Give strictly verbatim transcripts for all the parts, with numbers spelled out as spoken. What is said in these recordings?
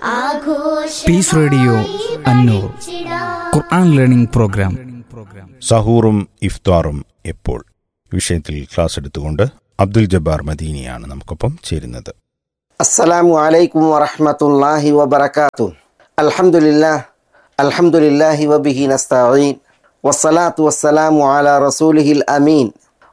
Piece radio അന്നൂർ ഖുർആൻ learning programme. സഹൂറും ഇഫ്താറും എപ്പോൾ വിഷയത്തിൽ class എടുത്തുകൊണ്ട് അബ്ദുൽ ജബ്ബാർ മദീനിയാണ് നമുക്കൊപ്പം ചേരുന്നത്. അസ്സലാമു അലൈക്കും വറഹ്മത്തുള്ളാഹി വബറകാതുഹു. അൽഹംദുലില്ലാഹ് അൽഹംദുലില്ലാഹി വബിഹി നസ്തഈൻ വസ്സലാത്തു വസ്സലാമു അലാ റസൂലിഹിൽ അമീൻ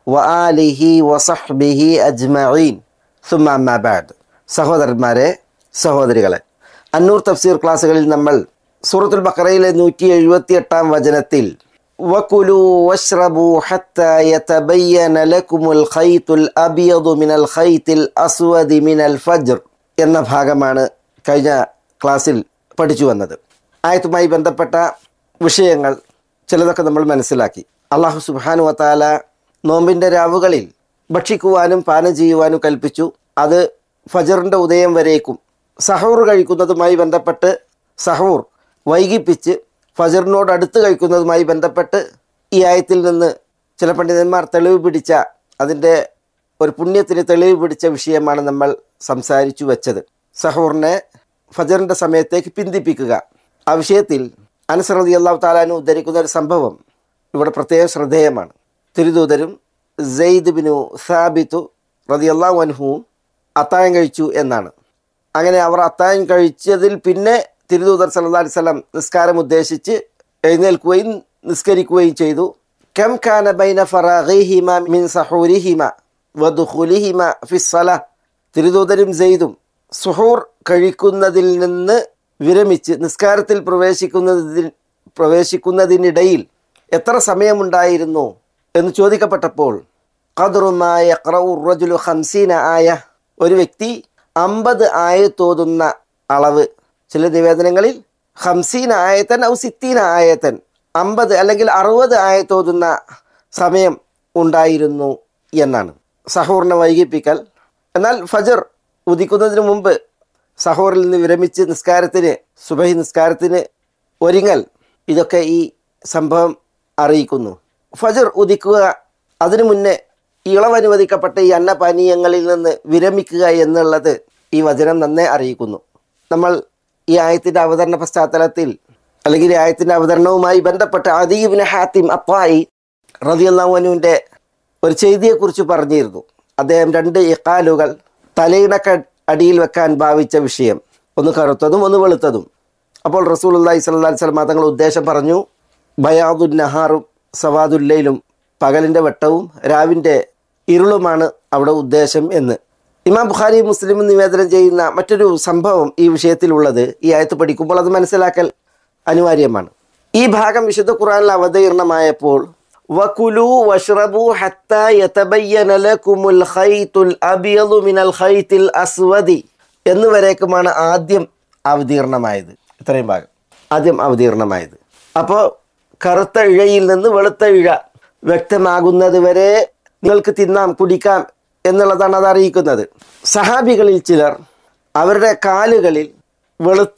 വആലിഹി വസഹ്ബിഹി അജ്മഈൻ. സുമ്മ അമ്മാ ബഅദ്. സഹോദരന്മാരെ, സഹോദരികളെ, അന്നൂർ തഫ്സീർ ക്ലാസ്സുകളിൽ നമ്മൾ സൂറത്തുൽ ബഖറയിലെ നൂറ്റി എഴുപത്തി എട്ടാം വചനത്തിൽ വകുലു വശ്റബു ഹത്താ യതബയ്യന ലക്കുമുൽ ഖൈത്തുൽ അബിയദു മിനൽ ഖൈത്തിൽ അസ്വദി മിനൽ ഫജ്ർ എന്ന ഭാഗമാണ് കഴിഞ്ഞ ക്ലാസ്സിൽ പഠിച്ചു വന്നത്. ആയത്തുമായി ബന്ധപ്പെട്ട വിഷയങ്ങൾ ചിലതൊക്കെ നമ്മൾ മനസ്സിലാക്കി. അല്ലാഹു സുബ്ഹാനഹു വ തആല നോമ്പിൻ്റെ രാവുകളിൽ ഭക്ഷിക്കുവാനും പാനം ചെയ്യുവാനും കൽപ്പിച്ചു. അത് ഫജറിൻ്റെ ഉദയം വരേക്കും. സഹൂർ കഴിക്കുന്നതുമായി ബന്ധപ്പെട്ട് സഹൂർ വൈകിപ്പിച്ച് ഫജറിനോട് അടുത്ത് കഴിക്കുന്നതുമായി ബന്ധപ്പെട്ട് ഈ ആയത്തിൽ നിന്ന് ചില പണ്ഡിതന്മാർ തെളിവ് പിടിച്ച, അതിൻ്റെ ഒരു പുണ്യത്തിന് തെളിവ് പിടിച്ച വിഷയമാണ് നമ്മൾ സംസാരിച്ചു വെച്ചത്. സഹൂറിനെ ഫജറിൻ്റെ സമയത്തേക്ക് പിന്തിപ്പിക്കുക. ആ വിഷയത്തിൽ അനസ് റളിയല്ലാഹു തആല അൻഹു ഉദ്ധരിക്കുന്ന ഒരു സംഭവം ഇവിടെ പ്രത്യേകം ശ്രദ്ധേയമാണ്. തിരുദൂതരും സെയ്ദ് ബിനു സാബിത്തു റളിയല്ലാഹു അൻഹുവും അത്താഴം കഴിച്ചു എന്നാണ്. അങ്ങനെ അവർ അത്താഴം കഴിച്ചതിൽ പിന്നെ തിരുദൂതർ സല്ലല്ലാഹു അലൈഹി വസല്ലം നിസ്കാരം ഉദ്ദേശിച്ച് എഴുന്നേൽക്കുകയും നിസ്കരിക്കുകയും ചെയ്തു. കം കാന ബൈന ഫറാഗിഹിമ മിൻ സഹൂരിഹിമ വദുഖുലിഹിമ ഫിസ്സലാ. തിരുദൂതരും സെയ്ദും സുഹൂർ കഴിക്കുന്നതിൽ നിന്ന് വിരമിച്ച് നിസ്കാരത്തിൽ പ്രവേശിക്കുന്നതിൽ പ്രവേശിക്കുന്നതിനിടയിൽ എത്ര സമയമുണ്ടായിരുന്നു എന്ന് ചോദിക്കപ്പെട്ടപ്പോൾ ഖദ്റു മാ യഖറഉ റജുലു ഖംസീന ആയ, ഒരു വ്യക്തി അമ്പത് ആയത്തോതുന്ന അളവ്. ചില നിവേദനങ്ങളിൽ ഖംസീന ആയത്തൻ ഔ സിത്തീന ആയത്തൻ, അമ്പത് അല്ലെങ്കിൽ അറുപത് ആയത്തോതുന്ന സമയം ഉണ്ടായിരുന്നു എന്നാണ്. സഹൂറിനെ വൈകിപ്പിക്കൽ. എന്നാൽ ഫജർ ഉദിക്കുന്നതിന് മുമ്പ് സഹൂറിൽ നിന്ന് വിരമിച്ച് നിസ്കാരത്തിന്, സുബഹി നിസ്കാരത്തിന് ഒരുങ്ങൽ, ഇതൊക്കെ ഈ സംഭവം അറിയിക്കുന്നു. ഫജർ ഉദിക്കുക, അതിനു മുന്നേ ഇളവനുവദിക്കപ്പെട്ട ഈ അന്നപാനീയങ്ങളിൽ നിന്ന് വിരമിക്കുക എന്നുള്ളത് ഈ വചനം നന്നേ അറിയിക്കുന്നു. നമ്മൾ ഈ ആയത്തിൻ്റെ അവതരണ പശ്ചാത്തലത്തിൽ, അല്ലെങ്കിൽ ഈ ആയത്തിൻ്റെ അവതരണവുമായി ബന്ധപ്പെട്ട് അദീ ഇബ്നു ഹാത്തിം അത്വായി റളിയല്ലാഹു അൻഹുവിൻ്റെ ഒരു ചെയ്തിയെക്കുറിച്ച് പറഞ്ഞിരുന്നു. അദ്ദേഹം രണ്ട് ഇഖാലുകൾ തലയിണക്ക അടിയിൽ വെക്കാൻ ഭാവിച്ച വിഷയം, ഒന്ന് കറുത്തതും ഒന്ന് വെളുത്തതും. അപ്പോൾ റസൂലുള്ളാഹി സ്വല്ലല്ലാഹു അലൈഹി വസല്ലം തങ്ങൾ ഉദ്ദേശം പറഞ്ഞു, ബയാദുൻ നഹാറും സവാദുല്ലയിലും, പകലിൻ്റെ വെട്ടവും രാവിൻ്റെ ഇരുളുമാണ് അവിടെ ഉദ്ദേശം എന്ന്. ഇമാം ബുഖാരി മുസ്ലിം നിവേദനം ചെയ്യുന്ന മറ്റൊരു സംഭവം ഈ വിഷയത്തിലുള്ളത്, ഈ ആയത്ത് പഠിക്കുമ്പോൾ അത് മനസ്സിലാക്കൽ അനിവാര്യമാണ്. ഈ ഭാഗം വിശുദ്ധ ഖുർആനിൽ അവതീർണമായപ്പോൾ വകുലു വശ്റബു ഹത്താ യതബയ്യന ലക്കുമുൽ ഖൈത്തുൽ അബിയദു മിനൽ ഖൈത്തിൽ അസ്വദി എന്നുവരേക്കുമാണ് ആദ്യം അവതീർണമായത്. ഇത്രയും ഭാഗം ആദ്യം അവതീർണമായത്. അപ്പോൾ കറുത്ത ഇഴയിൽ നിന്ന് വെളുത്ത ഇഴ വ്യക്തമാകുന്നത് വരെ നിങ്ങൾക്ക് തിന്നാം, കുടിക്കാം എന്നുള്ളതാണ് അത് അറിയിക്കുന്നത്. സഹാബികളിൽ ചിലർ അവരുടെ കാലുകളിൽ വെളുത്ത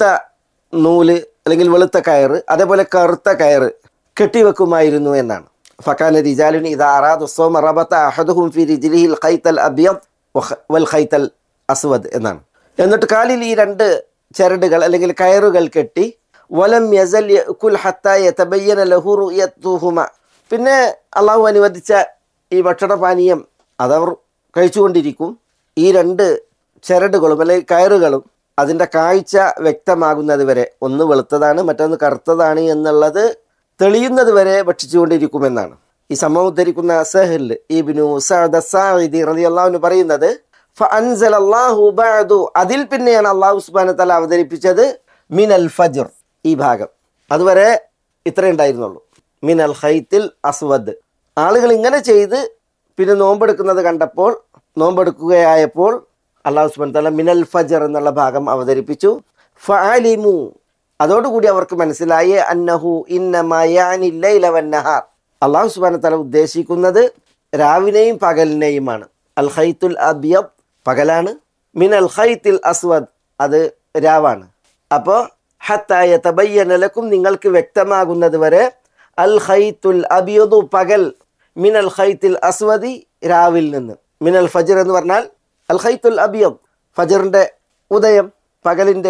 നൂല് അല്ലെങ്കിൽ വെളുത്ത കയറ്, അതേപോലെ കറുത്ത കയറ് കെട്ടിവെക്കുമായിരുന്നു എന്നാണ്. ഫക്കാന റിജാലുൻ ഇദാ അറാദു സ്വൗമ റബത അഹദുഹും ഫി റിജ്ലിഹിൽ ഖൈതൽ അബ്യദ് വൽ ഖൈതൽ അസ്വദ് എന്നാണ്. എന്നിട്ട് കാലിൽ ഈ രണ്ട് ചരടുകൾ അല്ലെങ്കിൽ കയറുകൾ കെട്ടി വലം യസൽ യഅകുൽ ഹത്താ യതബയ്യന ലഹു റുയതുഹുമ, പിന്നെ അള്ളാഹു അനുവദിച്ച ഈ ഭക്ഷണപാനീയം അതവർ കഴിച്ചുകൊണ്ടിരിക്കും. ഈ രണ്ട് ചരടുകളും അല്ലെങ്കിൽ കയറുകളും അതിൻ്റെ കാഴ്ച വ്യക്തമാകുന്നത് വരെ, ഒന്ന് വെളുത്തതാണ് മറ്റൊന്ന് കറുത്തതാണ് എന്നുള്ളത് തെളിയുന്നത് വരെ ഭക്ഷിച്ചുകൊണ്ടിരിക്കുമെന്നാണ്. ഈ സംഭവം ഉദ്ധരിക്കുന്ന സഹൽ ഇബ്നു സഅദ് അസ്സാഇദി റളിയല്ലാഹു അൻഹു പറയുന്നത്, ഫഅൻസലല്ലാഹു ബഅദു, അതിൽ പിന്നെയാണ് അല്ലാഹു സുബ്ഹാനഹു വ തആല അവതരിപ്പിച്ചത് മിനൽ ഫജ്ർ ഈ ഭാഗം. അതുവരെ ഇത്രേ ഉണ്ടായിരുന്നുള്ളൂ, മിനൽ ഖൈത്തിൽ അസ്വദ്. ആളുകൾ ഇങ്ങനെ ചെയ്ത് പിന്നെ നോമ്പെടുക്കുന്നത് കണ്ടപ്പോൾ, നോമ്പെടുക്കുകയായപ്പോൾ അല്ലാഹു സുബ്ഹാനഹു വ തആല മിനൽ ഫജ്ർ എന്നുള്ള ഭാഗം അവതരിപ്പിച്ചു. ഫഅലിമു, അതോടുകൂടി അവർക്ക് മനസ്സിലായി, അന്നഹു ഇന്നമാ യഅനി ലൈല വന്നഹാർ, അല്ലാഹു സുബ്ഹാനഹു വ തആല ഉദ്ദേശിക്കുന്നത് രാവിനെയും പകലിനെയുമാണ്. അൽ ഖൈത്തുൽ അബ്യദ് പകലാണ്, മിനൽ ഖൈത്തിൽ അസ്വദ് അത് രാവാണ്. അപ്പോൾ ഹത്താ യതബയ്യന ലക്കും, നിങ്ങൾക്ക് വ്യക്തമാകുന്നത് വരെ, അൽ ഖൈത്തുൽ അബിയദു പകൽ, മിനൽ ഖൈത്തിൽ അസ്വദി രാവിൽ നിന്ന്. മിനൽ ഫജ്ർ എന്ന് പറഞ്ഞാൽ അൽ ഖൈത്തുൽ അബിയദ് ഫജ്റിൻ്റെ ഉദയം, പകലിൻ്റെ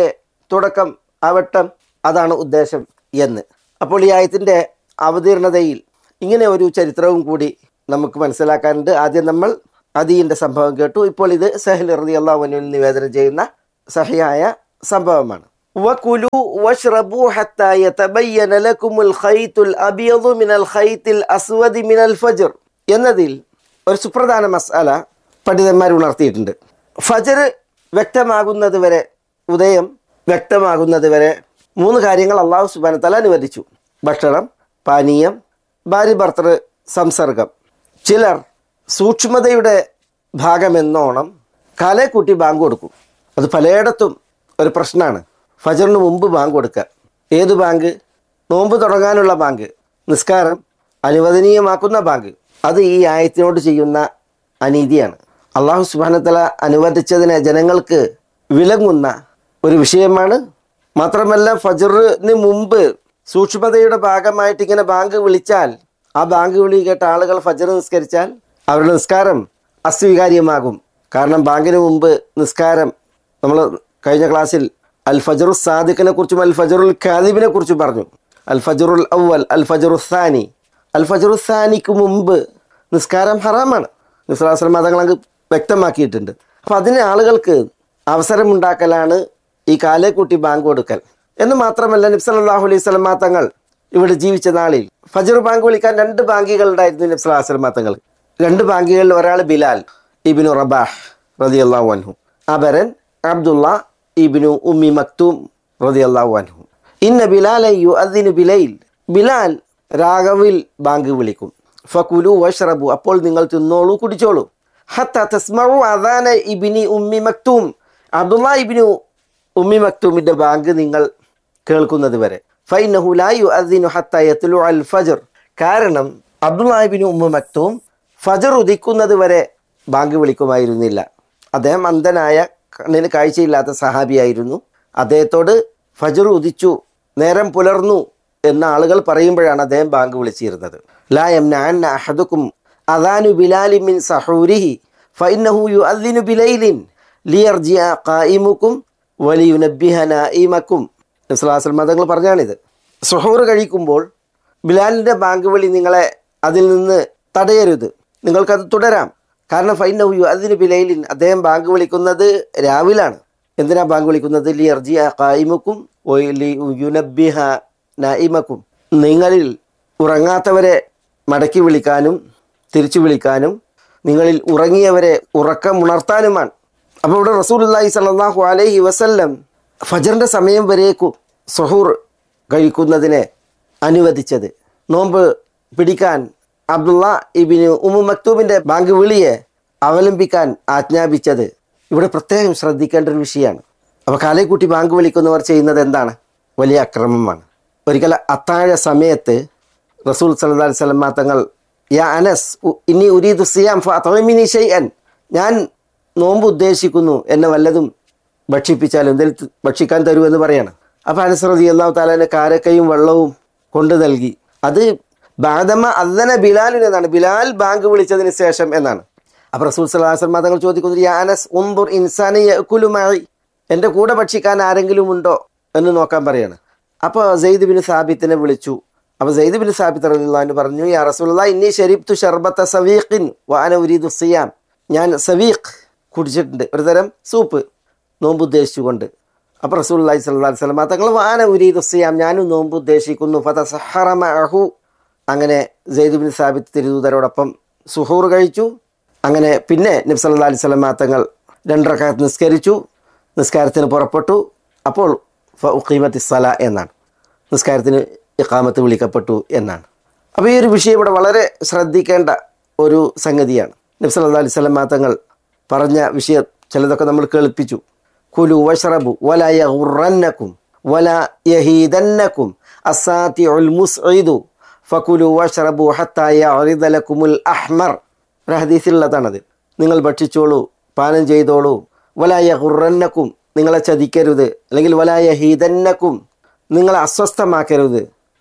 തുടക്കം, അവട്ടം, അതാണ് ഉദ്ദേശം എന്ന്. അപ്പോൾ ഈ ആയത്തിൻ്റെ അവതീർണതയിൽ ഇങ്ങനെ ഒരു ചരിത്രവും കൂടി നമുക്ക് മനസ്സിലാക്കാനുണ്ട്. ആദ്യം നമ്മൾ അദീൻ്റെ സംഭവം കേട്ടു. ഇപ്പോൾ ഇത് സഹൽ റളിയല്ലാഹു അൻഹു നിവേദനം ചെയ്യുന്ന സഹിയായ സംഭവമാണ്. വകുലു വശ്റബു ഹത്താ യതബയ്യന ലക്കുമുൽ ഖൈത്തുൽ അബിയദു മിനൽ ഖൈത്തിൽ അസ്വദി മിനൽ ഫജ്ർ എന്നതിൽ ഒരു സുപ്രധാന മസ്അല പണ്ഡിതന്മാർ ഉണർത്തിയിട്ടുണ്ട്. ഫജ്ർ വ്യക്തമാകുന്നത് വരെ, ഉദയം വ്യക്തമാകുന്നത് വരെ മൂന്ന് കാര്യങ്ങൾ അല്ലാഹു സുബ്ഹാനഹു വ തആല അനുവദിച്ചു. ഭക്ഷണം, പാനീയം, ഭാര്യ ഭർത്തൃ സംസർഗം. ചിലർ സൂക്ഷ്മതയുടെ ഭാഗമെന്നോണം കാലേ കൂട്ടി ബാങ്ക് കൊടുക്കും. അത് പലയിടത്തും ഒരു പ്രശ്നമാണ്. ഫജറിന് മുമ്പ് ബാങ്ക് കൊടുക്കുക. ഏത് ബാങ്ക്? നോമ്പ് തുടങ്ങാനുള്ള ബാങ്ക്, നിസ്കാരം അനുവദനീയമാക്കുന്ന ബാങ്ക്. അത് ഈ ആയത്തിനോട് ചെയ്യുന്ന അനീതിയാണ്. അള്ളാഹു സുബ്ഹാനഹു വ തആല അനുവദിച്ചതിനെ ജനങ്ങൾക്ക് വിലങ്ങുന്ന ഒരു വിഷയമാണ്. മാത്രമല്ല ഫജറിന് മുമ്പ് സൂക്ഷ്മതയുടെ ഭാഗമായിട്ട് ഇങ്ങനെ ബാങ്ക് വിളിച്ചാൽ, ആ ബാങ്ക് വിളി കേട്ട ആളുകൾ ഫജർ നിസ്കരിച്ചാൽ അവരുടെ നിസ്കാരം അസ്വീകാര്യമാകും. കാരണം ബാങ്കിന് മുമ്പ് നിസ്കാരം, നമ്മൾ കഴിഞ്ഞ ക്ലാസ്സിൽ അൽ ഫജറു സാദിഖിനെ കുറിച്ചും അൽ ഫജറുൽ കാദിബിനെ കുറിച്ചും പറഞ്ഞു. അൽ ഫജറുൽ അവൽ, അൽ ഫജറു സാനി. അൽ ഫജറു സാനിക്ക് മുമ്പ് നിസ്കാരം ഹറാമാണ്. നബി സ്വല്ലല്ലാഹു അലൈഹി വസല്ലം തങ്ങൾ വ്യക്തമാക്കിയിട്ടുണ്ട്. അപ്പോൾ അതിന് ആളുകൾക്ക് അവസരമുണ്ടാക്കലാണ് ഈ കാലേ കൂട്ടി ബാങ്ക് കൊടുക്കൽ. എന്ന് മാത്രമല്ല നബി സല്ലല്ലാഹു അലൈഹി വസല്ലം തങ്ങൾ ഇവിടെ ജീവിച്ച നാളിൽ ഫജർ ബാങ്ക് വിളിക്കാൻ രണ്ട് ബാങ്കികൾ ഉണ്ടായിരുന്നു നബി സല്ലല്ലാഹു അലൈഹി വസല്ലം തങ്ങൾ. രണ്ട് ബാങ്കികളിൽ ഒരാൾ ബിലാൽ ഇബ്നു റബാഹ് റളിയല്ലാഹു അൻഹു, അപരൻ അബ്ദുള്ള ഇബ്നു ഉമ്മി മക്തൂം റളിയല്ലാഹു അൻഹു. ഇന്ന ബിലാല യുഅദ്ദിനു ബിലൈൽ, ബിലാൽ രാഗവിൽ ബാങ്ക് വിളിക്കും. ഫകുലു വശ്റബു, അപ്പോൾ നിങ്ങൾ തിന്നോളൂ, കുടിച്ചോളൂ. ഹത്താ തസ്മഉ അദാന ഇബ്നി ഉമ്മി മക്തൂം, അബ്ദുള്ള ഇബ്നു ഉമ്മി മക്തൂമിൻ്റെ ബാങ്ക് നിങ്ങൾ കേൾക്കുന്നത് വരെ. ഫൈനഹു ലാ യുഅദ്ദിനു ഹത്താ യത്ലു അൽ ഫജ്ർ, കാരണം അബ്ദുള്ള ഇബ്നു ഉമ്മി മക്തൂം ഫജർ ഉദിക്കുന്നത് വരെ ബാങ്ക് വിളിക്കുമായിരുന്നില്ല. അദ്ദേഹം അന്ധനായ, കണ്ണിന് കാഴ്ചയില്ലാത്ത സഹാബിയായിരുന്നു. അദ്ദേഹത്തോട് ഫജർ ഉദിച്ചു, നേരം പുലർന്നു എന്ന ആളുകൾ പറയുമ്പോഴാണ് അദ്ദേഹം ബാങ്ക് വിളിച്ചിരുന്നത്. ലാ യംനഅന്ന അഹദുക്കും അദാനു ബിലാലി മിൻ സഹൂരിഹി ഫഇന്നഹു യുഅദ്ദിനു ബിലൈലിൻ ലിയർജിഅ ഖായിമുക്കും വലിയുനബ്ബിഹ നായിമക്കും. നബി സ്വല്ലല്ലാഹു അലൈഹി വസല്ലം തങ്ങൾ പറഞ്ഞാണിത്. സുഹൂർ കഴിക്കുമ്പോൾ ബിലാലിൻ്റെ ബാങ്ക് വിളി നിങ്ങളെ അതിൽ നിന്ന് തടയരുത്, നിങ്ങൾക്കത് തുടരാം. കാരണം ഫൈനഹു യുഅദ്ദിനു ബിലൈലിൻ, അദ്ദേഹം ബാങ്ക് വിളിക്കുന്നത് രാവിലാണ്. എന്തിനാ ബാങ്ക് വിളിക്കുന്നത്? ലിയർജിഅ ഖായിമുക്കും വലിയുനബ്ബിഹ നായിമക്കും, നിങ്ങളിൽ ഉറങ്ങാത്തവരെ മടക്കി വിളിക്കാനും തിരിച്ചു വിളിക്കാനും നിങ്ങളിൽ ഉറങ്ങിയവരെ ഉറക്കമുണർത്താനുമാണ്. അപ്പോൾ ഇവിടെ റസൂലുള്ളാഹി സ്വല്ലല്ലാഹു അലൈഹി വസല്ലം ഫജറിൻ്റെ സമയം വരേക്കും സുഹൂർ കഴിക്കുന്നതിനെ അനുവദിച്ചത്, നോമ്പ് പിടിക്കാൻ അബ്ദുള്ള ഇബ്നു ഉമ്മു മക്തൂമിൻ്റെ ബാങ്ക് വിളിയെ അവലംബിക്കാൻ ആജ്ഞാപിച്ചത് ഇവിടെ പ്രത്യേകം ശ്രദ്ധിക്കേണ്ട ഒരു വിഷയമാണ്. അപ്പോൾ കാലേക്കൂട്ടി ബാങ്ക് വിളിക്കുന്നവർ ചെയ്യുന്നത് എന്താണ്? വലിയ അക്രമമാണ്. ഒരിക്കൽ അത്താഴ സമയത്ത് റസൂൽ സല്ലല്ലാഹു അലൈഹി വസല്ലം തങ്ങൾ, യാ അനസ് ഇന്നി ഉരീദു സിയാം ഫഅത്ഇമിനി ഷൈഅൻ, ഞാൻ നോമ്പ് ഉദ്ദേശിക്കുന്നു, എന്നെ വല്ലതും ഭക്ഷിപ്പിച്ചാലും എന്തെങ്കിലും ഭക്ഷിക്കാൻ തരുമെന്ന് പറയാണ്. അപ്പോൾ അനസ് റളിയല്ലാഹു തആല കാരക്കയും വെള്ളവും കൊണ്ടു നൽകി. അത് ബഅദമ അദ്ദന ബിലാലിൻ എന്നാണ്, ബിലാൽ ബാങ്ക് വിളിച്ചതിന് ശേഷം എന്നാണ്. അപ്പോൾ റസൂൽ സല്ലല്ലാഹു അലൈഹി വസല്ലം തങ്ങൾ ചോദിക്കുന്നത്, യാ അനസ് ഉൻദുർ ഇൻസാന യഅകുലു മഅി, എൻ്റെ കൂടെ ഭക്ഷിക്കാൻ ആരെങ്കിലും ഉണ്ടോ എന്ന് നോക്കാൻ പറയാണ്. അപ്പോൾ സെയ്ദ് ബിൻ സാബിത്തിനെ വിളിച്ചു. അപ്പോൾ സെയ്ദ് ബിൻ സാബിത്ത് റളിയല്ലാഹു അൻഹു പറഞ്ഞു, യാ റസൂലല്ലാഹ് ഇന്നി ശരിബ്തു ശർബത സവീഖിൻ വ അന ഉരീദു സിയാം, ഞാൻ സവീഖ് കുടിച്ചിട്ടുണ്ട്, ഒരു തരം സൂപ്പ്, നോമ്പ് ഉദ്ദേശിച്ചുകൊണ്ട്. അപ്പോൾ റസൂലുള്ളാഹി സ്വല്ലല്ലാഹു അലൈഹി വസല്ലം തങ്ങൾ വ അന ഉരീദു സിയാം, ഞാനും നോമ്പ് ഉദ്ദേശിക്കുന്നു. ഫതസഹറ മഅഹു, അങ്ങനെ സെയ്ദ് ബിൻ സാബിത്ത് തിരുദൂതരോടൊപ്പം സുഹൂർ കഴിച്ചു. അങ്ങനെ പിന്നെ നബി സല്ലല്ലാഹു അലൈഹി വസല്ലം തങ്ങൾ രണ്ട് റക്അത്ത് നിസ്കരിച്ചു, നിസ്കാരത്തിന് പുറപ്പെട്ടു. അപ്പോൾ ഫഉഖീമത്തിസ് സലാ എന്നാണ്, നിസ്കാരത്തിന് ഇഖാമത്ത് വിളിക്കപ്പെട്ടു എന്നാണ്. അപ്പോൾ ഈ ഒരു വിഷയം ഇവിടെ വളരെ ശ്രദ്ധിക്കേണ്ട ഒരു സംഗതിയാണ്. നബി സല്ലല്ലാഹു അലൈഹി വസല്ലം തങ്ങൾ പറഞ്ഞ വിഷയം ചിലതൊക്കെ നമ്മൾ കേൾപ്പിച്ചു. കുലു വശ്റബു വലാ യഗുറന്നകും വലാ യഹീദന്നകും അസാതിഉൽ മുസ്ഇദു ഫകുലു വശ്റബു ഹത്താ യഅറിദ ലക്കുമുൽ അഹ്മർ. ഒരു ഹദീസിലുള്ളതാണത്. നിങ്ങൾ ഭക്ഷിച്ചോളൂ, പാനം ചെയ്തോളൂ. വലാ യഗുറന്നകും, നിങ്ങളെ ചതിക്കരുത്. അല്ലെങ്കിൽ വലാ യഹീദന്നകും, നിങ്ങളെ അസ്വസ്ഥമാക്കരുത്.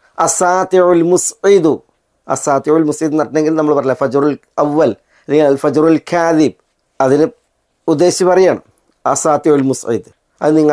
അസാതിഉൽ മുസ്ഇദു, അസാതിഉൽ മുസ്ഇദ് എന്ന് പറഞ്ഞെങ്കിൽ നമ്മൾ പറഞ്ഞില്ല ഫജറുൽ അവൽ അല്ലെങ്കിൽ അൽ ഫജറുൽ കാദിബ്, അതിന് ഉദ്ദേശിച്ച് പറയണം അസാതിഉൽ മുസ്ഇദ്. അത് നിങ്ങളെ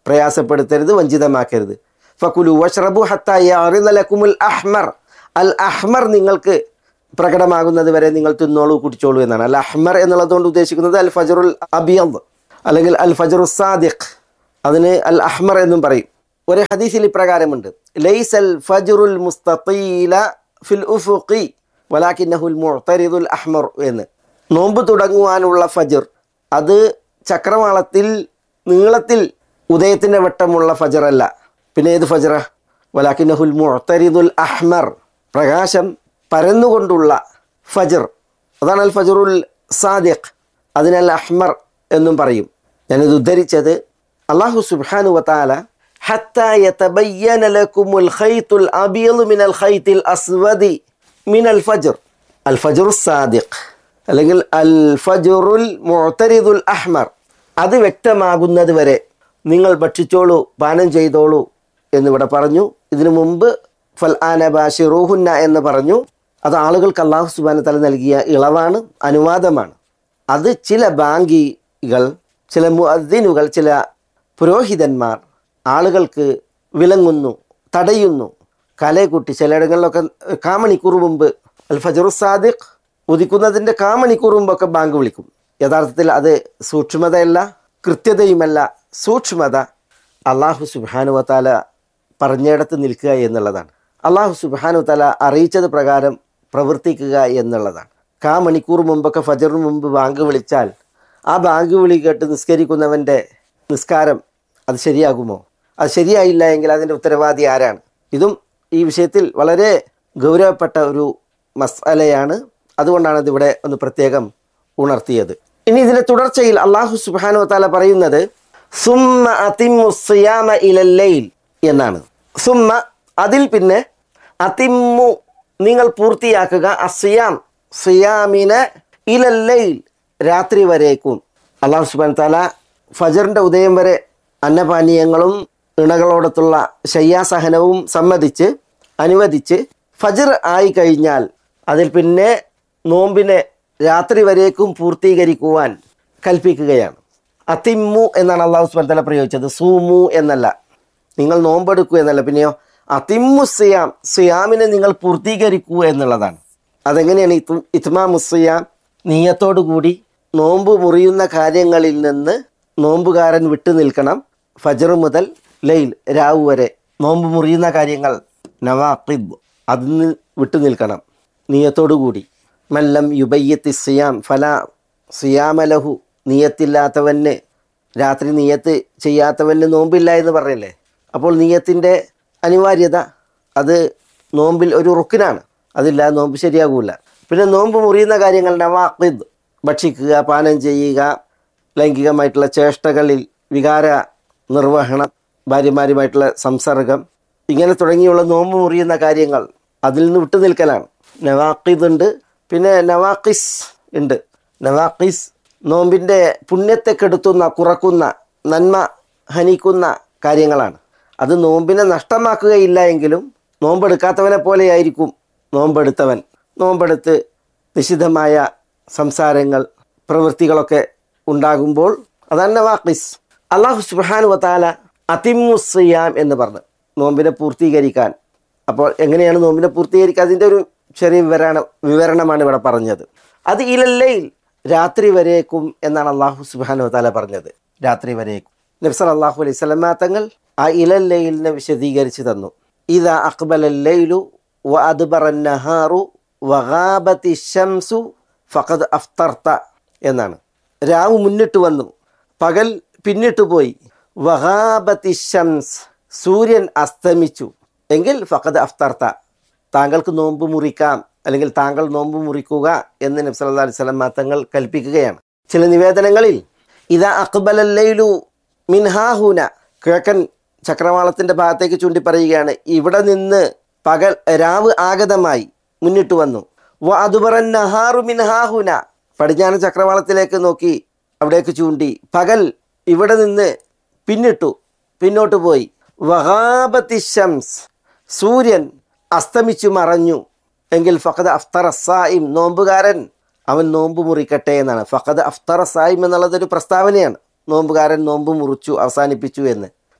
പ്രയാസപ്പെടുത്തരുത്, വഞ്ചിതമാക്കരുത്. ഫകുലു വഷ്റബു ഹത്താ യഅറിദ ലക്കുമുൽ അഹ്മർ. അൽ അഹ്മർ നിങ്ങൾക്ക് പ്രകടമാകുന്നത് വരെ നിങ്ങൾ തിന്നോളൂ, കുടിച്ചോളൂ എന്നാണ്. അൽ അഹ്മർ എന്നുള്ളതുകൊണ്ട് ഉദ്ദേശിക്കുന്നത് അൽ ഫജറുൽ അബിയദ് അല്ലെങ്കിൽ അൽ ഫജറു സാദിഖ്, അതിന് അൽ അഹ്മർ എന്നും പറയും. ഒരു ഹദീസിൽ ഇപ്രകാരമുണ്ട്: ലൈസൽ ഫജ്റുൽ മുസ്തീല ഫിൽ ഉഫുഖി വലാകിന്നഹുൽ മുഅ്തരിദുൽ അഹ്മർ എന്ന്. നോമ്പ് തുടങ്ങുവാനുള്ള ഫജ്ർ അത് ചക്രവാളത്തിൽ നീളത്തിൽ ഉദയത്തിൻ്റെ വട്ടമുള്ള ഫജറല്ല. പിന്നെ ഏത് ഫജറ? വലാകിന്നഹുൽ മുഅ്തരിദുൽ അഹ്മർ, പ്രകാശം പരന്നുകൊണ്ടുള്ള ഫജർ, അതാണ് അൽ ഫജറുൽ സാദിഖ്. അതിനൽ അഹ്മർ എന്നും പറയും. ഞാനിത് ഉദ്ധരിച്ചത് അല്ലാഹു സുബ്ഹാനഹു വ തആല ഹത്താ യതബയ്യന ലക്കുമുൽ ഖൈത്തുൽ അബിയദു മിനൽ ഖൈത്തിൽ അസ്വദി മിനൽ ഫജ്ർ, അൽ ഫജറുസ് സാദിഖ് അല്ലെങ്കിൽ അൽ ഫജറുൽ മുഅ്തരിദുൽ അഹ്മർ, അത് വ്യക്തമാകുന്നത് വരെ നിങ്ങൾ ഭക്ഷിച്ചോളൂ, പാനം ചെയ്തോളൂ എന്നിവിടെ പറഞ്ഞു. ഇതിനു മുമ്പ് ഫൽ ആന ബാശിറൂഹുന്ന എന്ന് പറഞ്ഞു. അത് ആളുകൾക്ക് അല്ലാഹു സുബ്ഹാനഹു വ തആല നൽകിയ ഇളവാണ്, അനുവാദമാണ്. അത് ചില ബാങ്കികൾ, ചില മുഅദ്ദിനുകൾ, ചില പുരോഹിതന്മാർ ആളുകൾക്ക് വിലങ്ങുന്നു, തടയുന്നു. കലയെക്കുട്ടി ചിലയിടങ്ങളിലൊക്കെ കാമണിക്കൂർ മുമ്പ് അൽ ഫജറു സാദിഖ് ഉദിക്കുന്നതിൻ്റെ കാമണിക്കൂർ മുമ്പൊക്കെ ബാങ്ക് വിളിക്കും. യഥാർത്ഥത്തിൽ അത് സൂക്ഷ്മതയല്ല, കൃത്യതയുമല്ല. സൂക്ഷ്മത അല്ലാഹു സുബ്ഹാനഹു വ തആല പറഞ്ഞിടത്ത് നിൽക്കുക എന്നുള്ളതാണ്. അല്ലാഹു സുബ്ഹാനഹു വ തആല അറിയിച്ചത് പ്രകാരം പ്രവർത്തിക്കുക എന്നുള്ളതാണ്. കാ മണിക്കൂർ മുമ്പൊക്കെ ഫജറിന് മുമ്പ് ബാങ്ക് വിളിച്ചാൽ ആ ബാങ്ക് വിളി കേട്ട് നിസ്കരിക്കുന്നവൻ്റെ നിസ്കാരം അത് ശരിയാകുമോ? അത് ശരിയായില്ല എങ്കിൽ അതിൻ്റെ ഉത്തരവാദി ആരാണ്? ഇതും ഈ വിഷയത്തിൽ വളരെ ഗൗരവപ്പെട്ട ഒരു മസ്അലയാണ്. അതുകൊണ്ടാണ് ഇതിവിടെ ഒന്ന് പ്രത്യേകം ഉണർത്തിയത്. ഇനി ഇതിൻ്റെ തുടർച്ചയിൽ അല്ലാഹു സുബ്ഹാനഹു വ തആല പറയുന്നത് സുമ്മ അതിമ്മു സിയാമ ഇലൽ ലൈൽ എന്നാണ്. സുമ്മ അതിൽ പിന്നെ അതിമ്മു നിങ്ങൾ പൂർത്തിയാക്കുക അസിയാം സിയാമിനെ ഇലൽ ലൈൽ രാത്രി വരേക്കും. അല്ലാഹു സുബ്ഹാനഹു വ തആല ഫജറിൻ്റെ ഉദയം വരെ അന്നപാനീയങ്ങളും ഇണകളോടത്തുള്ള ശയ്യാസഹനവും സമ്മതിച്ച് അനുവദിച്ച് ഫജർ ആയി കഴിഞ്ഞാൽ അതിൽ പിന്നെ നോമ്പിനെ രാത്രി വരേക്കും പൂർത്തീകരിക്കുവാൻ കൽപ്പിക്കുകയാണ്. അതിമ്മു എന്നാണ് അല്ലാഹു സുബ്ഹാനഹു വ തആല പ്രയോഗിച്ചത്, സൂമു എന്നല്ല. നിങ്ങൾ നോമ്പെടുക്കൂ എന്നല്ല. പിന്നെയോ അതിമ്മു സിയാം, സിയാമിനെ നിങ്ങൾ പൂർത്തീകരിക്കൂ എന്നുള്ളതാണ്. അതെങ്ങനെയാണ്? ഇത്ത് ഇത്മാമു സിയാം, നിയ്യത്തോടു കൂടി നോമ്പ് മുറിയുന്ന കാര്യങ്ങളിൽ നിന്ന് നോമ്പുകാരൻ വിട്ടു നിൽക്കണം. ഫജർ മുതൽ ലൈൽ രാവ് വരെ നോമ്പ് മുറിയുന്ന കാര്യങ്ങൾ നവാഖിദ്, അതിന് വിട്ടു നിൽക്കണം നിയ്യത്തോടു കൂടി. മല്ലം യുബയ്യത്തി സിയാം ഫല സിയാമലഹു, നിയ്യത്തില്ലാത്തവന്, രാത്രി നിയ്യത്ത് ചെയ്യാത്തവന് നോമ്പില്ല എന്ന് പറഞ്ഞല്ലേ. അപ്പോൾ നിയ്യത്തിൻ്റെ അനിവാര്യത അത് നോമ്പിൽ ഒരു റുക്കിനാണ്. അതില്ലാതെ നോമ്പ് ശരിയാകൂല. പിന്നെ നോമ്പ് മുറിയുന്ന കാര്യങ്ങൾ നവാഖിദ്, ഭക്ഷിക്കുക, പാനം ചെയ്യുക, ലൈംഗികമായിട്ടുള്ള ചേഷ്ടകളിൽ വികാര നിർവഹണം, ഭാര്യമാരുമായിട്ടുള്ള സംസർഗം, ഇങ്ങനെ തുടങ്ങിയുള്ള നോമ്പ് മുറിയുന്ന കാര്യങ്ങൾ അതിൽ നിന്ന് വിട്ടു നിൽക്കലാണ്. നവാഖിദ് ഉണ്ട്, പിന്നെ നവാഖിസ് ഉണ്ട്. നവാഖിസ് നോമ്പിൻ്റെ പുണ്യത്തെ കെടുത്തുന്ന, കുറക്കുന്ന, നന്മ ഹനിക്കുന്ന കാര്യങ്ങളാണ്. അത് നോമ്പിനെ നഷ്ടമാക്കുകയില്ല എങ്കിലും നോമ്പെടുക്കാത്തവനെ പോലെയായിരിക്കും നോമ്പെടുത്തവൻ. നോമ്പെടുത്ത് നിഷിദ്ധമായ സംസാരങ്ങൾ, പ്രവൃത്തികളൊക്കെ ഉണ്ടാകുമ്പോൾ അതാണ് നവാഖിസ്. അല്ലാഹു സുബ്ഹാനഹു വ തആല അതിമ്മു സിയാം എന്ന് പറഞ്ഞ് നോമ്പിനെ പൂർത്തീകരിക്കാൻ. അപ്പോൾ എങ്ങനെയാണ് നോമ്പിനെ പൂർത്തീകരിക്കുക? അതിൻ്റെ ഒരു ചെറിയ വിവരണ വിവരണമാണ് ഇവിടെ പറഞ്ഞത്. അത് ഇലല്ലയിൽ രാത്രി വരേക്കും എന്നാണ് അല്ലാഹു സുബ്ഹാനഹു വ തആല പറഞ്ഞത്. രാത്രി വരേക്കും. നബി സല്ലല്ലാഹു അലൈഹി വസല്ലം തങ്ങൾ ആ ഇലല്ലയിലിനെ വിശദീകരിച്ച് തന്നു. ഇദാ അഖ്ബലൽ ലൈലു വ അദ്ബറൻ നഹാറു വ ഗാബത്തി ശംസു ഫഖദ് അഫ്തർത എന്നാണ്. രാവ് മുന്നിട്ട് വന്നു, പകൽ പിന്നിട്ട് പോയി. വഗാബത്തി ശംസ്, സൂര്യൻ അസ്തമിച്ചു എങ്കിൽ ഫഖദ് അഫ്തർത, താങ്കൾക്ക് നോമ്പ് മുറിക്കാം, അല്ലെങ്കിൽ താങ്കൾ നോമ്പ് മുറിക്കുക എന്ന് നബി സല്ലല്ലാഹു അലൈഹി വസല്ലം തങ്ങൾ കൽപ്പിക്കുകയാണ്. ചില നിവേദനങ്ങളിൽ ഇദാ അഖ്ബലൽ ലൈലു മിൻഹാഹുന, കിഴക്കൻ ചക്രവാളത്തിൻ്റെ ഭാഗത്തേക്ക് ചൂണ്ടി പറയുകയാണ്, ഇവിടെ നിന്ന് പകൽ രാവ് ആഗതമായി മുന്നിട്ട് വന്നു. വ അദ്ബറൻ നഹാറു മിൻഹാഹുന, പടിഞ്ഞാറൻ ചക്രവാളത്തിലേക്ക് നോക്കി അവിടേക്ക് ചൂണ്ടി, പകൽ ഇവിടെ നിന്ന് പിന്നിട്ടു, പിന്നോട്ട് പോയി. വഗാബത്തി ശംസ്, സൂര്യൻ അസ്തമിച്ചു മറഞ്ഞു എങ്കിൽ ഫഖദ് അഫ്തറ സായിം, നോമ്പുകാരൻ അവൻ നോമ്പ് മുറിക്കട്ടെ എന്നാണ്. ഫഖദ് അഫ്തറ സായിം എന്നുള്ളതൊരു പ്രസ്താവനയാണ്. നോമ്പുകാരൻ നോമ്പ് മുറിച്ചു, അവസാനിപ്പിച്ചു എന്ന്.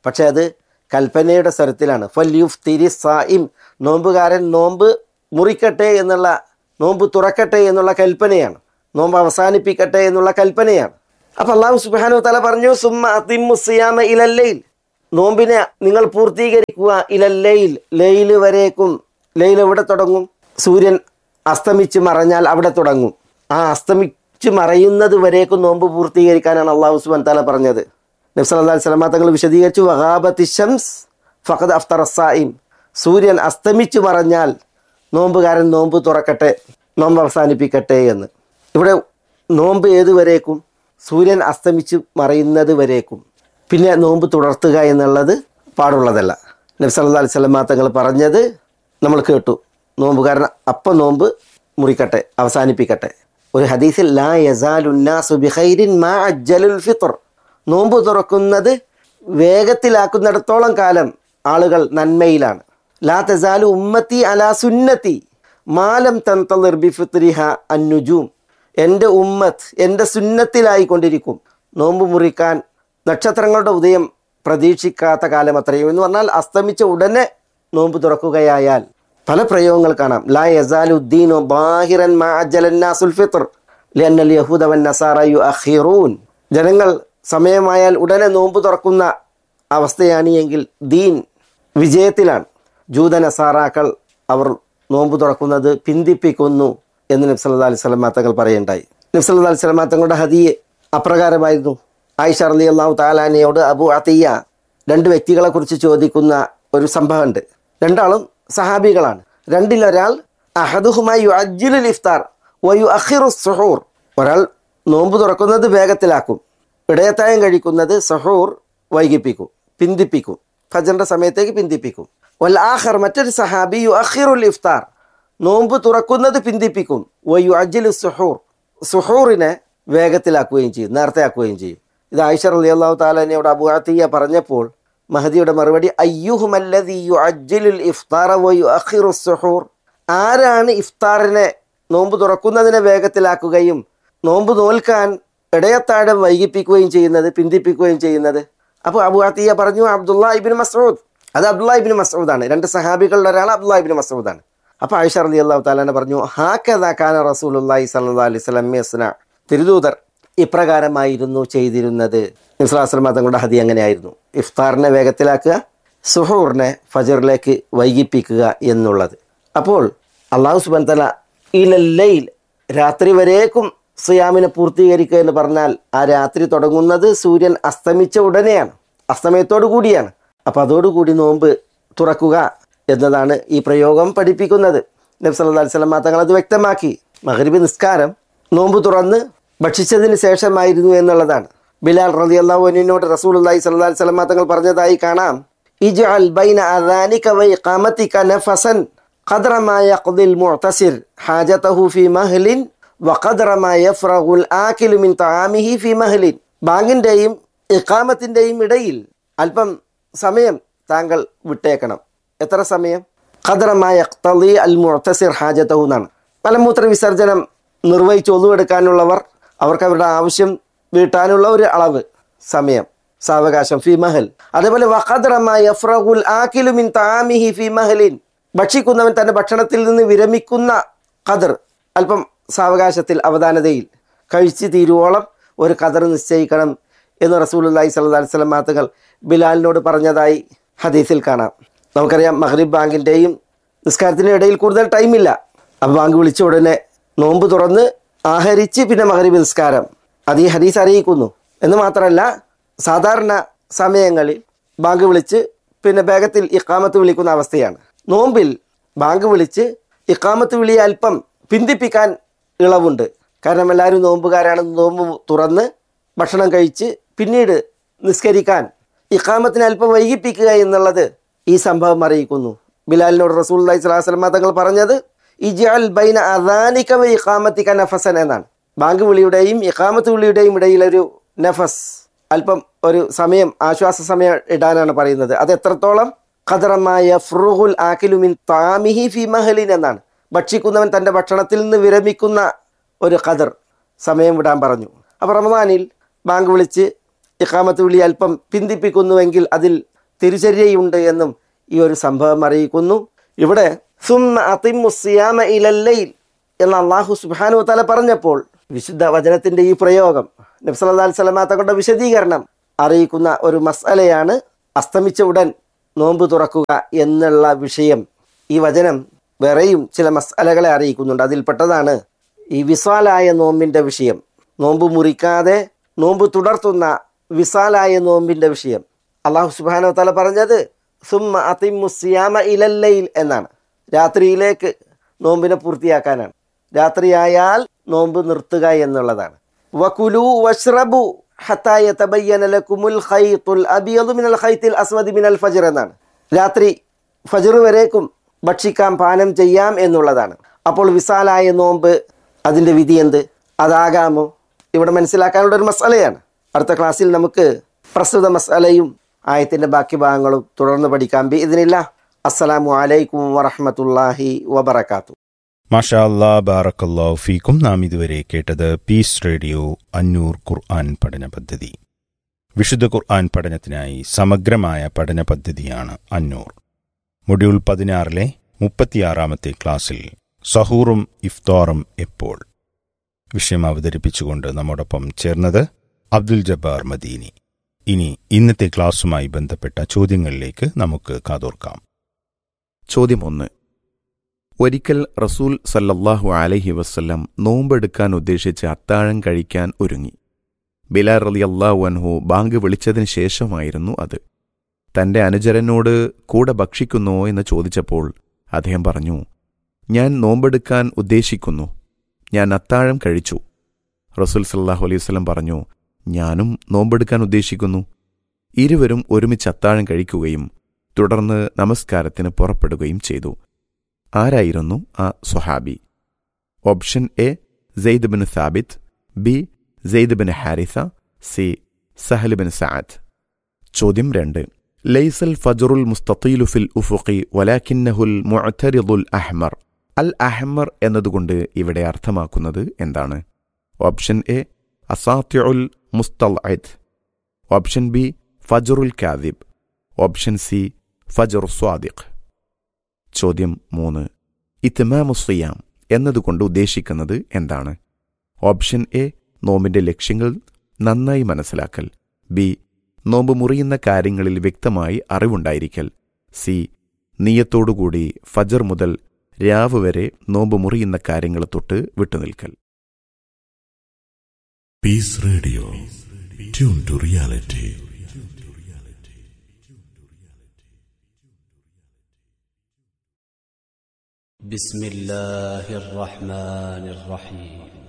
പക്ഷേ അത് കൽപ്പനയുടെ സ്വരത്തിലാണ്. ഫൽയുഫ്തിരി സായിം, നോമ്പുകാരൻ നോമ്പ് മുറിക്കട്ടെ എന്നുള്ള, നോമ്പ് തുറക്കട്ടെ എന്നുള്ള കൽപ്പനയാണ്, നോമ്പ് അവസാനിപ്പിക്കട്ടെ എന്നുള്ള കൽപ്പനയാണ്. അപ്പം അല്ലാഹു സുബ്ഹാനഹു വ തആല പറഞ്ഞു സുമ്മ അതിമ്മു സിയാമ ഇലല്ലൈൽ, നോമ്പിനെ നിങ്ങൾ പൂർത്തീകരിക്കുക ഇലല്ലൈൽ, ലൈൽ വരേക്കും. ലൈൽ എവിടെ തുടങ്ങും? സൂര്യൻ അസ്തമിച്ച് മറഞ്ഞാൽ അവിടെ തുടങ്ങും. ആ അസ്തമിച്ച് മറയുന്നത് വരേക്കും നോമ്പ് പൂർത്തീകരിക്കാനാണ് അല്ലാഹു സുബ്ഹാനഹു വ തആല പറഞ്ഞത്. നബി സല്ലല്ലാഹു അലൈഹി വസല്ലം തങ്ങൾ വിശദീകരിച്ചു വഗാബത്തി ശംസ് ഫഖദ് അഫ്തറ സായിം, സൂര്യൻ അസ്തമിച്ച് മറഞ്ഞാൽ നോമ്പുകാരൻ നോമ്പ് തുറക്കട്ടെ, നോമ്പ് അവസാനിപ്പിക്കട്ടെ എന്ന്. ഇവിടെ നോമ്പ് ഏതുവരേക്കും? സൂര്യൻ അസ്തമിച്ച് മറയുന്നത് വരേക്കും. പിന്നെ നോമ്പ് തുടർത്തുക എന്നുള്ളത് പാടുള്ളതല്ല. നബി സല്ലല്ലാഹു അലൈഹി വസല്ലം തങ്ങൾ പറഞ്ഞത് നമ്മൾ കേട്ടു, നോമ്പുകാരൻ അപ്പം നോമ്പ് മുറിക്കട്ടെ, അവസാനിപ്പിക്കട്ടെ. ഒരു ഹദീസിൽ ലാ യസാലുന്നാസു ബിഖൈരിൻ മാ അജ്ജലുൽ ഫിത്ർ, നോമ്പ് തുറക്കുന്നത് വേഗത്തിലാക്കുന്നിടത്തോളം കാലം ആളുകൾ നന്മയിലാണ്. ലാ തസാലു ഉമ്മത്തി അലാ സുന്നത്തി മാലം തൻതളിർ ബിഫിത്രിഹ അന്നുജൂം, എൻ്റെ ഉമ്മത്ത് എൻ്റെ സുന്നത്തിലായിക്കൊണ്ടിരിക്കും, നോമ്പ് മുറിക്കാൻ നക്ഷത്രങ്ങളുടെ ഉദയം പ്രതീക്ഷിക്കാത്ത കാലം അത്രയും എന്ന് പറഞ്ഞാൽ അസ്തമിച്ച ഉടനെ നോമ്പ് തുറക്കുകയായാൽ. പല പ്രയോഗങ്ങൾ കാണാം. ലാ യസാലുദ്ദീനു ബാഹിറൻ മാ അജ്ജലന്നാസുൽ ഫിത്ർ ലിഅന്നൽ യഹൂദ വന്നസാറ യുഅഖിറൂൻ, ജനങ്ങൾ സമയമായാൽ ഉടനെ നോമ്പ് തുറക്കുന്ന അവസ്ഥയാണ് എങ്കിൽ ദീൻ വിജയത്തിലാണ്. ജൂത നസാറാക്കൾ അവർ നോമ്പ് തുറക്കുന്നത് പിന്തിപ്പിക്കുന്നു എന്ന് നബി സല്ലല്ലാഹു അലൈഹി വസല്ലം തങ്ങൾ പറയുണ്ടായി. നബി സല്ലല്ലാഹു അലൈഹി വസല്ലം തങ്ങളുടെ ഹദിയ അപ്രകാരമായിരുന്നു. ആയിഷ റളിയല്ലാഹു തആല അൻഹയോട് അബൂ അത്തിയ രണ്ട് വ്യക്തികളെ കുറിച്ച് ചോദിക്കുന്ന ഒരു സംഭവമുണ്ട്. രണ്ടാളും സഹാബികളാണ്. രണ്ടിലൊരാൾ അഹദുഹുമാ യുഅജ്ജിലുൽ ഇഫ്താർ വയുഅഖിറു സുഹൂർ, ഒരാൾ നോമ്പ് തുറക്കുന്നത് വേഗത്തിലാക്കും, ഇടയത്തായം കഴിക്കുന്നത് സഹൂർ വൈകിപ്പിക്കും, പിന്തിപ്പിക്കും, ഫജ്റിന്റെ സമയത്തേക്ക് പിന്തിപ്പിക്കും. വൽ ആഖർ, മറ്റൊരു സഹാബി യുഅഖിറുൽ ഇഫ്താർ, നോമ്പ് തുറക്കുന്നത് പിന്തിപ്പിക്കും, വയുഅജ്ജിലു സുഹൂർ, സുഹൂറിനെ വേഗത്തിലാക്കുകയും ചെയ്യും, നേരത്തെ ആക്കുകയും ചെയ്യും. ഇത് ആയിഷ റളിയല്ലാഹു തആല അൻഹയോട് അബൂ അത്തിയ പറഞ്ഞപ്പോൾ മഹദിയുടെ മറുപടി അയ്യുഹുമല്ലദീ യുഅജ്ജിലുൽ ഇഫ്താറ വയുഅഖിറു സുഹൂർ, ആരാണ് ഇഫ്താറിനെ നോമ്പ് തുറക്കുന്നതിനെ വേഗത്തിലാക്കുകയും നോമ്പ് നോൽക്കാൻ ഇടയത്താഴം വൈകിപ്പിക്കുകയും ചെയ്യുന്നത്, പിന്തിപ്പിക്കുകയും ചെയ്യുന്നത്? അപ്പോൾ അബൂ അത്തിയ പറഞ്ഞു അബ്ദുല്ലാ ഇബ്നു മസ്ഊദ്, അത് അബ്ദുല്ലാ ഇബ്നു മസ്ഊദാണ്. രണ്ട് സഹാബികളുടെ ഒരാൾ അബ്ദുല്ലാ ഇബ്നു മസ്ഊദാണ്. അപ്പോൾ ആയിഷ റളിയല്ലാഹു തആല പറഞ്ഞു ഹാകദാ കാന റസൂലുള്ളാഹി സ്വല്ലല്ലാഹു അലൈഹി വസല്ലം യസ്ന, തിരുദൂതർ ഇപ്രകാരമായിരുന്നു ചെയ്തിരുന്നത്. നബി സ്വല്ലല്ലാഹു അലൈഹി വസല്ലം തങ്ങളുടെ ഹദി അങ്ങനെയായിരുന്നു, ഇഫ്താറിനെ വേഗത്തിലാക്കുക, സുഹൂറിനെ ഫജ്റിലേക്ക് വൈകിപ്പിക്കുക എന്നുള്ളത്. അപ്പോൾ അല്ലാഹു സുബ്ഹാനഹു വ തആല ഇലല്ലൈൽ, രാത്രി വരേക്കും സിയാമിനെ പൂർത്തീകരിക്കുക എന്ന് പറഞ്ഞാൽ ആ രാത്രി തുടങ്ങുന്നത് സൂര്യൻ അസ്തമിച്ച ഉടനെയാണ്, അസ്തമയത്തോടു കൂടിയാണ്. അപ്പം അതോടുകൂടി നോമ്പ് തുറക്കുക എന്നതാണ് ഈ പ്രയോഗം പഠിപ്പിക്കുന്നത്. നബി സല്ലല്ലാഹു അലൈഹി വസല്ലം തങ്ങൾ അത് വ്യക്തമാക്കി. മഗ്രിബ് നിസ്കാരം നോമ്പ് തുറന്ന് ഭക്ഷിച്ചതിന് ശേഷമായിരുന്നു എന്നുള്ളതാണ്. ബിലാൽ റളിയല്ലാഹു അൻഹുവിനോട് റസൂലുള്ളാഹി സ്വല്ലല്ലാഹു അലൈഹി വസല്ലം തങ്ങൾ പറഞ്ഞതായി കാണാം, ഇജ്അൽ ബൈന അദാനിക വ ഇഖാമതിക നഫസൻ ഖദ്റ മാ യഖ്ദിൽ മുഅ്തസിർ ഹാജതഹു ഫീ മഹ്ലിൻ വഖദ്റ മാ യഫ്റഗുൽ ആകിലു മിൻ തആമിഹി ഫീ മഹ്ലിൻ, ബാങ്കിൻ്റെയും ഇഖാമത്തിൻ്റെയും ഇടയിൽ അല്പം സമയം താങ്കൾ വിട്ടേക്കണം. എത്ര സമയം? ഖദ്റ മാ യഖ്തളി അൽ മുഅ്തസിർ ഹാജതഹു എന്നാണ്. മലമൂത്ര വിസർജനം നിർവഹിച്ച് ഒളുവെടുക്കാനുള്ളവർ അവർക്ക് അവരുടെ ആവശ്യം വീട്ടാനുള്ള ഒരു അളവ് സമയം, സാവകാശം, ഫി മഹൽ. അതേപോലെ വഖദ്റ മാ യഫ്റഗുൽ ആകിലു മിൻ തആമിഹി ഫി മഹ്ലിൻ, ഭക്ഷിക്കുന്നവൻ തൻ്റെ ഭക്ഷണത്തിൽ നിന്ന് വിരമിക്കുന്ന ഖദർ, അല്പം സാവകാശത്തിൽ, അവധാനതയിൽ കഴിച്ച് തീരുവോളം ഒരു ഖദർ നിശ്ചയിക്കണം എന്ന് റസൂലുള്ളാഹി സ്വല്ലല്ലാഹു അലൈഹി വസല്ലം തങ്ങൾ ബിലാലിനോട് പറഞ്ഞതായി ഹദീസിൽ കാണാം. നമുക്കറിയാം മഗ്രിബ് ബാങ്കിൻ്റെയും നിസ്കാരത്തിൻ്റെ ഇടയിൽ കൂടുതൽ ടൈമില്ല. അപ്പോൾ ബാങ്ക് വിളിച്ച ഉടനെ നോമ്പ് തുറന്ന് ആഹരിച്ച് പിന്നെ മഗ്രിബ് നിസ്കാരം, അത് ഈ ഹദീസ് അറിയിക്കുന്നു. എന്ന് മാത്രമല്ല സാധാരണ സമയങ്ങളിൽ ബാങ്ക് വിളിച്ച് പിന്നെ വേഗത്തിൽ ഇഖാമത്ത് വിളിക്കുന്ന അവസ്ഥയാണ്. നോമ്പിൽ ബാങ്ക് വിളിച്ച് ഇഖാമത്ത് വിളിയെ അല്പം പിന്തിപ്പിക്കാൻ ഇളവുണ്ട്. കാരണം എല്ലാവരും നോമ്പുകാരാണ്. നോമ്പ് തുറന്ന് ഭക്ഷണം കഴിച്ച് പിന്നീട് നിസ്കരിക്കാൻ ഇഖാമത്തിന് അല്പം വൈകിപ്പിക്കുക എന്നുള്ളത് ഈ സംഭവം അറിയിക്കുന്നു. ബിലാലിനോട് റസൂലുള്ളാഹി സ്വല്ലല്ലാഹു അലൈഹി വസല്ലം തങ്ങൾ പറഞ്ഞത് ഇജ്അൽ ബൈന അദാനിക വ ഇഖാമതിക നഫസൻ എന്നാണ്. ബാങ്ക് വിളിയുടെയും ഇഖാമത്ത് വിളിയുടെയും ഇടയിലൊരു നഫസ്, അല്പം ഒരു സമയം, ആശ്വാസ സമയം ഇടാനാണ് പറയുന്നത്. അത് എത്രത്തോളം? ഖദ്റ മാ യഫ്റുഗുൽ ആകിലു മിൻ തആമിഹി ഫീ മഹ്ലിൻ എന്നാണ്. ഭക്ഷിക്കുന്നവൻ തൻ്റെ ഭക്ഷണത്തിൽ നിന്ന് വിരമിക്കുന്ന ഒരു ഖദർ സമയം വിടാൻ പറഞ്ഞു. അപ്പോൾ റമദാനിൽ ബാങ്ക് വിളിച്ച് ഇഖാമത്ത് വിളി അല്പം പിന്തിപ്പിക്കുന്നുവെങ്കിൽ അതിൽ തിരുചര്യയുണ്ട് എന്നും ഈ ഒരു സംഭവം അറിയിക്കുന്നു. ഇവിടെ സുമ്മ അതിമ്മു സിയാമ ഇലൽ ലൈൽ എന്ന് അല്ലാഹു സുബ്ഹാനഹു വ തആല പറഞ്ഞപ്പോൾ വിശുദ്ധ വചനത്തിൻ്റെ ഈ പ്രയോഗം നബി സല്ലല്ലാഹു അലൈഹി വസല്ലം തങ്ങളുടെ വിശദീകരണം അറിയിക്കുന്ന ഒരു മസ്അലയാണ് അസ്തമിച്ച ഉടൻ നോമ്പ് തുറക്കുക എന്നുള്ള വിഷയം. ഈ വചനം വേറെയും ചില മസ്അലകളെ അറിയിക്കുന്നുണ്ട്. അതിൽപ്പെട്ടതാണ് ഈ വിസാലായ നോമ്പിൻ്റെ വിഷയം. നോമ്പ് മുറിക്കാതെ നോമ്പ് തുടർത്തുന്ന വിസാലായ നോമ്പിൻ്റെ വിഷയം. അല്ലാഹു സുബ്ഹാനഹു വ തആല പറഞ്ഞത് സുമ്മ അതിമ്മു സിയാമ ഇലൽ ലൈൽ എന്നാണ്. രാത്രിയിലേക്ക് നോമ്പിനെ പൂർത്തിയാക്കാനാണ്. രാത്രിയായാൽ നോമ്പ് നിർത്തുക എന്നുള്ളതാണ്. വകുലു വശ്റബു ഹത്താ യതബയ്യന ലക്കുമുൽ ഖൈത്തുൽ അബിയദു മിനൽ ഖൈത്തിൽ അസ്വദി മിനൽ ഫജ്ർ എന്നാണ്. രാത്രി ഫജ്ർ വരേക്കും ഭക്ഷിക്കാം, പാനം ചെയ്യാം എന്നുള്ളതാണ്. അപ്പോൾ വിസാലായ നോമ്പ് അതിൻ്റെ വിധി എന്ത്? അതാകാമോ? ഇവിടെ മനസ്സിലാക്കാനുള്ള ഒരു മസ്അലയാണ്. അടുത്ത ക്ലാസ്സിൽ നമുക്ക് പ്രസ്തുത മസ്അലയും ആയത്തിൻ്റെ ബാക്കി ഭാഗങ്ങളും തുടർന്ന് പഠിക്കാം ബിഇദ്നില്ലാഹ്. അസ്സലാമു അലൈക്കും വറഹ്മത്തുള്ളാഹി വബറകാതുഹു. മാഷാ അല്ലാ, ബാറക്കല്ലാഹു ഫീക്കും. നാം ഇതുവരെ കേട്ടത് പീസ് റേഡിയോ അന്നൂർ ഖുർആൻ പഠന പദ്ധതി. വിശുദ്ധ ഖുർആൻ പഠനത്തിനായി സമഗ്രമായ പഠന പദ്ധതിയാണ് അന്നൂർ. മൊഡ്യൂൾ പതിനാറിലെ മുപ്പത്തിയാറാമത്തെ ക്ലാസ്സിൽ സഹൂറും ഇഫ്താറും എപ്പോൾ വിഷയം അവതരിപ്പിച്ചുകൊണ്ട് നമ്മോടൊപ്പം ചേർന്നത് അബ്ദുൽ ജബ്ബാർ മദീനി. ഇനി ഇന്നത്തെ ക്ലാസ്സുമായി ബന്ധപ്പെട്ട ചോദ്യങ്ങളിലേക്ക് നമുക്ക് കാതോർക്കാം. ചോദ്യം ഒന്ന്. ഒരിക്കൽ റസൂൽ സല്ലല്ലാഹു അലൈഹി വസല്ലം നോമ്പെടുക്കാൻ ഉദ്ദേശിച്ച് അത്താഴം കഴിക്കാൻ ഒരുങ്ങി. ബിലാൽ റളിയല്ലാഹു അൻഹു ബാങ്ക് വിളിച്ചതിന് ശേഷമായിരുന്നു അത്. തന്റെ അനുചരനോട് കൂടെ ഭക്ഷിക്കുന്നോ എന്ന് ചോദിച്ചപ്പോൾ അദ്ദേഹം പറഞ്ഞു, ഞാൻ നോമ്പെടുക്കാൻ ഉദ്ദേശിക്കുന്നു, ഞാൻ അത്താഴം കഴിച്ചു. റസൂൽ സല്ലല്ലാഹു അലൈഹി വസല്ലം പറഞ്ഞു, ഞാനും നോമ്പെടുക്കാൻ ഉദ്ദേശിക്കുന്നു. ഇരുവരും ഒരുമിച്ച് അത്താഴം കഴിക്കുകയും തുടർന്ന് നമസ്കാരത്തിന് പുറപ്പെടുകയും ചെയ്തു. ആരായിരുന്നു ആ സ്വഹാബി? Option A Syed bin Sabith, B Syed bin ഹാരിസ, C Sahal bin Saad. ചോദ്യം രണ്ട്. ലൈസൽ ഫജ്റുൽ മുസ്തതീലു ഫിൽ ഉഫുഖി വലാകിന്നഹുൽ മുഅ്തരിദുൽ അഹ്മർ. അൽ അഹ്മർ എന്നതുകൊണ്ട് ഇവിടെ അർത്ഥമാക്കുന്നത് എന്താണ്? Option A അസാത്തിഉൽ മുസ്തൽഇദ്, option B ഫജ്റുൽ കാദിബ്, option C ഫജ്റു Sadiq. ചോദ്യം മൂന്ന്. ഇത്മാമു സിയാം എന്നതുകൊണ്ട് ഉദ്ദേശിക്കുന്നത് എന്താണ്? ഓപ്ഷൻ എ നോമ്പിന്റെ ലക്ഷ്യങ്ങൾ നന്നായി മനസ്സിലാക്കൽ, ബി നോമ്പ് മുറിയുന്ന കാര്യങ്ങളിൽ വ്യക്തമായി അറിവുണ്ടായിരിക്കൽ, സി നിയ്യത്തോടുകൂടി ഫജർ മുതൽ രാവ് വരെ നോമ്പ് മുറിയുന്ന കാര്യങ്ങൾ തൊട്ട് വിട്ടുനിൽക്കൽ. Piece radio, tune to reality. بسم الله الرحمن الرحيم